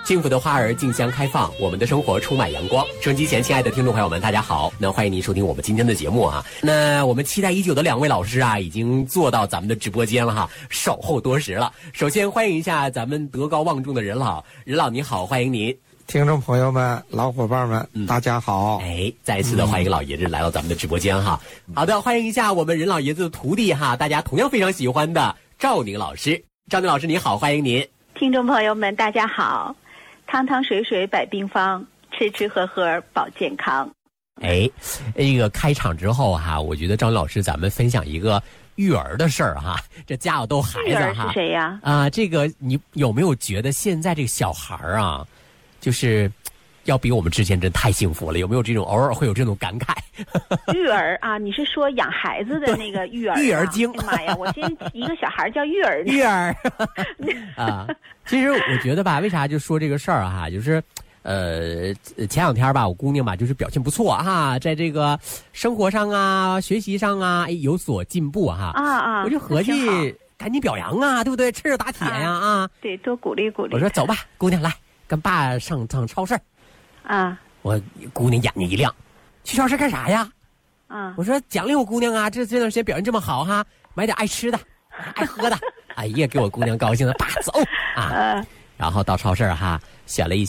幸福的花儿竞相开放，我们的生活充满阳光。收音机前亲爱的听众朋友们，大家好，那欢迎您收听我们今天的节目啊。那我们期待已久的两位老师啊，已经坐到咱们的直播间了哈，守候多时了。首先欢迎一下咱们德高望重的任老，任老你好，欢迎您。 听众朋友们、老伙伴们，大家好！ 再一次的欢迎老爷子来到咱们的直播间哈。好的，欢迎一下我们任老爷子的徒弟哈，大家同样非常喜欢的赵宁老师。赵宁老师你好，欢迎您。 听众朋友们，大家好！汤汤水水百病方，吃吃喝喝保健康。 这个开场之后哈，我觉得赵宁老师咱们分享一个育儿的事儿哈，这家有都孩子哈。育儿是谁呀？ 这个你有没有觉得现在这个小孩啊？就是要比我们之前真太幸福了，有没有这种偶尔会有这种感慨？ 育儿啊，你是说养孩子的那个育儿？ 育儿经。 妈呀，我现在一个小孩叫育儿呢。 育儿啊，其实我觉得吧，为啥就说这个事儿哈，就是前两天吧，我姑娘吧就是表现不错哈，在这个生活上啊、学习上啊有所进步哈。我就合计赶紧表扬啊，对不对？趁热打铁呀啊！ 对，多鼓励鼓励。 我说走吧，姑娘来。跟爸上超市我姑娘眼睛一亮，去超市干啥呀？我说奖励我姑娘啊，这段时间表现这么好哈，买点爱吃的、爱喝的。哎呀，给我姑娘高兴的，爸走啊！然后到超市哈，选了一